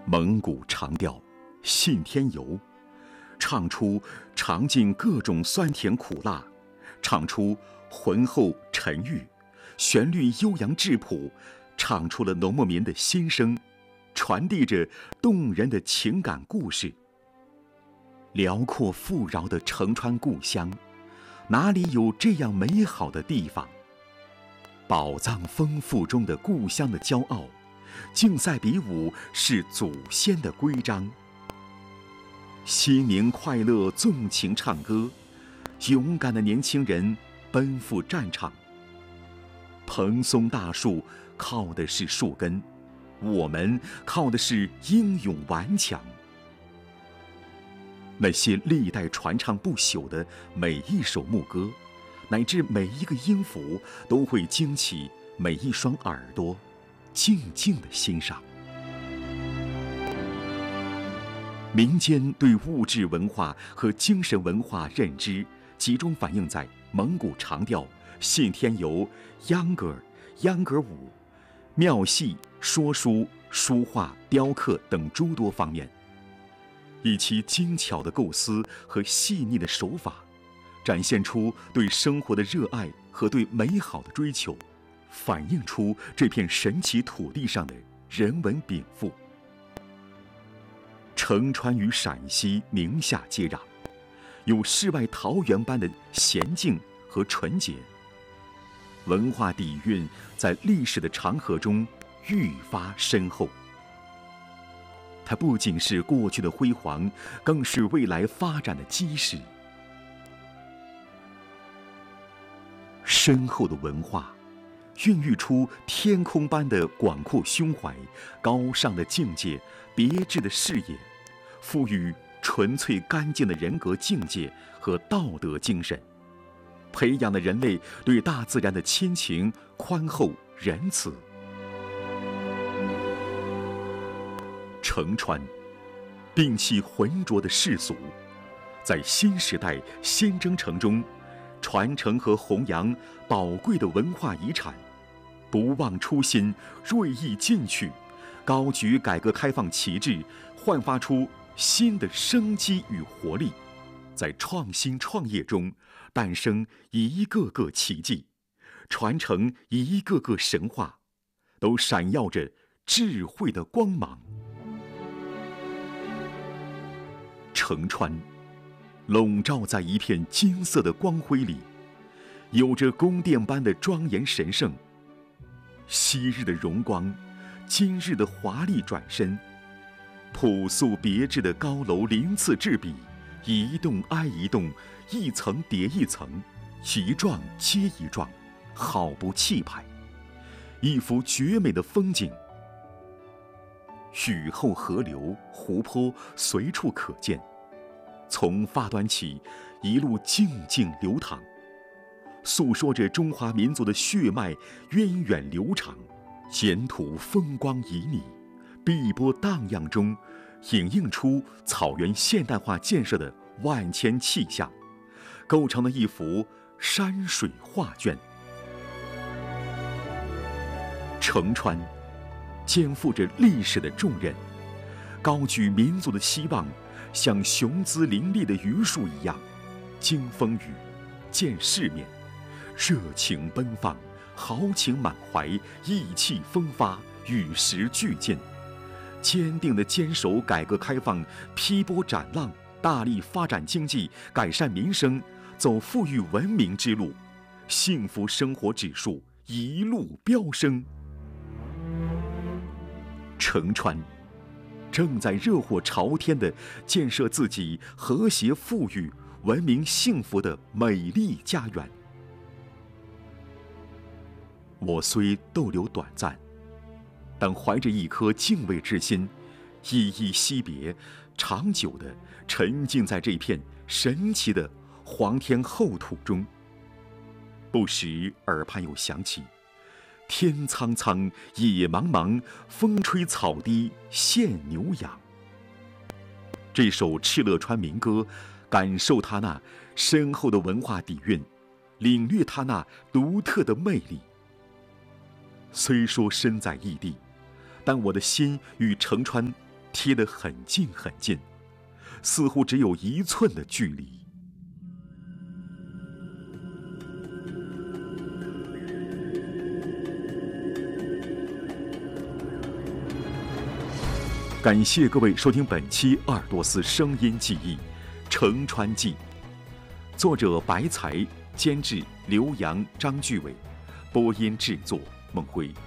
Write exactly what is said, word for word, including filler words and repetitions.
蒙古长调，信天游，唱出尝尽各种酸甜苦辣，唱出浑厚沉郁，旋律悠扬质朴，唱出了农牧民的心声，传递着动人的情感故事。辽阔富饶的城川故乡，哪里有这样美好的地方？宝藏丰富中的故乡的骄傲，竞赛比武是祖先的规章。心明快乐纵情唱歌，勇敢的年轻人奔赴战场。蓬松大树靠的是树根，我们靠的是英勇顽强。那些历代传唱不朽的每一首牧歌，乃至每一个音符，都会惊起每一双耳朵，静静地欣赏。民间对物质文化和精神文化认知，集中反映在蒙古长调、信天游、秧歌、秧歌舞、庙戏、说书、书画、雕刻等诸多方面。以其精巧的构思和细腻的手法，展现出对生活的热爱和对美好的追求，反映出这片神奇土地上的人文禀赋。城川与陕西、宁夏接壤，有世外桃源般的娴静和纯洁，文化底蕴在历史的长河中愈发深厚。它不仅是过去的辉煌，更是未来发展的基石。深厚的文化，孕育出天空般的广阔胸怀、高尚的境界、别致的视野，赋予纯粹干净的人格境界和道德精神，培养了人类对大自然的亲情、宽厚、仁慈。城川，摒弃浑浊的世俗，在新时代新征程中，传承和弘扬宝贵的文化遗产，不忘初心，锐意进取，高举改革开放旗帜，焕发出新的生机与活力，在创新创业中诞生一个个奇迹，传承一个个神话，都闪耀着智慧的光芒。城川笼罩在一片金色的光辉里，有着宫殿般的庄严神圣。昔日的荣光，今日的华丽转身，朴素别致的高楼鳞次栉比，一栋挨一栋，一层叠一层，一幢接一幢，好不气派，一幅绝美的风景。雨后河流、湖泊随处可见，从发端起，一路静静流淌，诉说着中华民族的血脉源远流长。简土风光旖旎，碧波荡漾中，影映出草原现代化建设的万千气象，构成了一幅山水画卷。城川肩负着历史的重任，高举民族的希望，像雄姿凌厉的榆树一样，经风雨，见世面，热情奔放，豪情满怀，意气风发，与时俱进，坚定地坚守改革开放，劈波斩浪，大力发展经济，改善民生，走富裕文明之路，幸福生活指数一路飙升。城川正在热火朝天地建设自己和谐富裕、文明幸福的美丽家园。我虽逗留短暂，但怀着一颗敬畏之心，依依惜别，长久地沉浸在这片神奇的黄天厚土中。不时耳畔又响起天苍苍，野茫茫，风吹草低见牛羊。这首敕勒川民歌，感受它那深厚的文化底蕴，领略它那独特的魅力。虽说身在异地，但我的心与城川贴得很近很近，似乎只有一寸的距离。感谢各位收听本期鄂尔多斯声音记忆《乘川记》，作者白才，监制刘洋、张巨伟，播音制作孟辉。